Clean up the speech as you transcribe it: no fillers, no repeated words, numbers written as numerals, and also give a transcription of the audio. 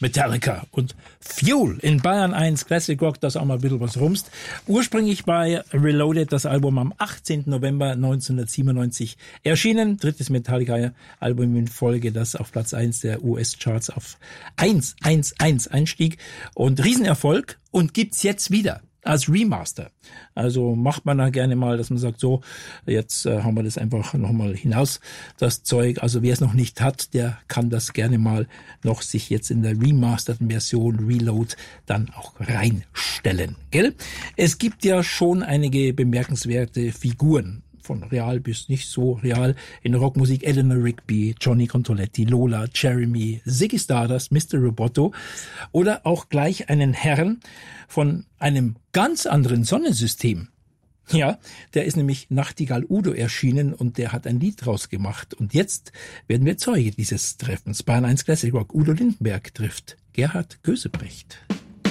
Metallica und Fuel in Bayern 1 Classic Rock, das auch mal ein bisschen was rumst. Ursprünglich bei Reloaded, das Album am 18. November 1997 erschienen. Drittes Metallica-Album in Folge, das auf Platz 1 der US-Charts auf 111 einstieg. Und Riesenerfolg und gibt's jetzt wieder als Remaster. Also macht man da gerne mal, dass man sagt, so, jetzt haben wir das einfach nochmal hinaus, das Zeug. Also wer es noch nicht hat, der kann das gerne mal noch sich jetzt in der remasterten Version Reload dann auch reinstellen, gell? Es gibt ja schon einige bemerkenswerte Figuren, von real bis nicht so real, in der Rockmusik: Eleanor Rigby, Johnny Contoletti, Lola, Jeremy, Ziggy Stardust, Mr. Roboto oder auch gleich einen Herrn von einem ganz anderen Sonnensystem. Ja, der ist nämlich Nachtigall Udo erschienen und der hat ein Lied draus gemacht. Und jetzt werden wir Zeuge dieses Treffens. Bayern 1 Classic Rock. Udo Lindenberg trifft Gerhard Gösebrecht.